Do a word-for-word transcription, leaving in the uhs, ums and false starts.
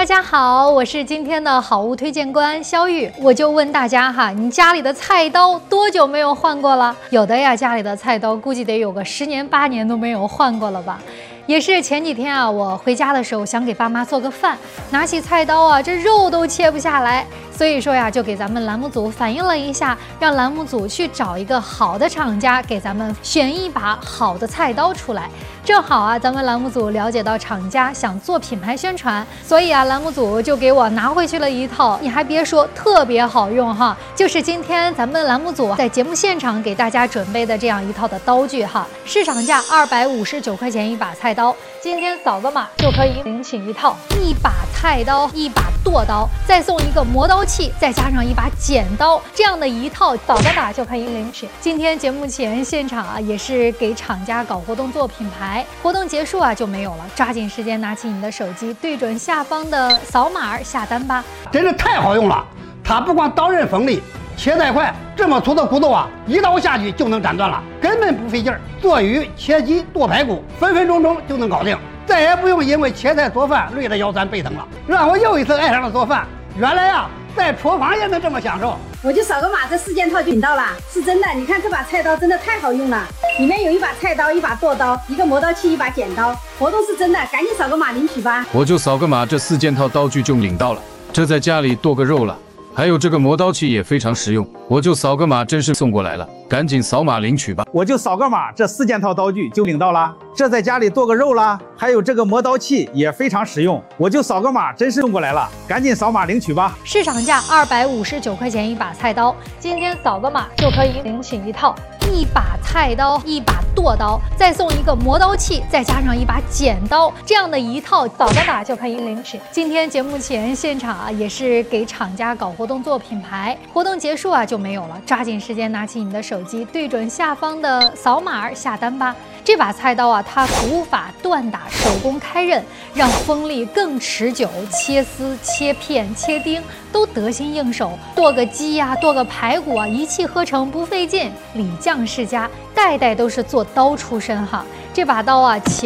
大家好，我是今天的好物推荐官肖玉。我就问大家哈，你家里的菜刀多久没有换过了？有的呀，家里的菜刀估计得有个十年八年都没有换过了吧。也是前几天啊，我回家的时候想给爸妈做个饭，拿起菜刀啊，这肉都切不下来，所以说呀，就给咱们栏目组反映了一下，让栏目组去找一个好的厂家，给咱们选一把好的菜刀出来。正好啊，咱们栏目组了解到厂家想做品牌宣传，所以啊，栏目组就给我拿回去了一套，你还别说，特别好用哈，就是今天咱们栏目组在节目现场给大家准备的这样一套的刀具哈，市场价二百五十九块钱一把菜刀，今天扫个码就可以领取一套，一把菜刀，一把剁刀，再送一个磨刀器，再加上一把剪刀，这样的一套扫个码就可以领取。今天节目前现场啊，也是给厂家搞活动做品牌，活动结束啊就没有了，抓紧时间拿起你的手机，对准下方的扫码下单吧。 真是太好用了，它不光刀刃锋利，切菜快，这么粗的骨头啊，一刀下去就能斩断了，根本不费劲儿。做鱼、切鸡、剁排骨，分分钟钟就能搞定，再也不用因为切菜做饭累得腰酸背疼了，让我又一次爱上了做饭。原来啊，在厨房也能这么享受。 我就扫个码，这四件套就领到了，是真的。你看这把菜刀真的太好用了，里面有一把菜刀，一把剁刀，一个磨刀器，一把剪刀，活动是真的，赶紧扫个码领取吧。 我就扫个码，这四件套刀具就领到了，这在家里剁个肉了。还有这个磨刀器也非常实用，我就扫个码，真是送过来了，赶紧扫码领取吧。 我就扫个码，这四件套刀具就领到了，这在家里剁个肉啦。还有这个磨刀器也非常实用，我就扫个码，真是送过来了，赶紧扫码领取吧。 市场价二百五十九块钱一把菜刀，今天扫个码就可以领取一套，一把菜刀，一把剁刀，再送一个磨刀器，再加上一把剪刀，这样的一套扫个码就可以领取。今天节目前现场啊，也是给厂家搞活动做品牌，活动结束啊就没有了，抓紧时间拿起你的手机，对准下方的扫码下单吧。这把菜刀啊，它古法锻打，手工开刃，让锋利更持久，切丝、切片、切丁都得心应手。剁个鸡呀、啊，剁个排骨啊，一气呵成，不费劲。李将世家，代代都是做刀出身哈。这把刀啊，切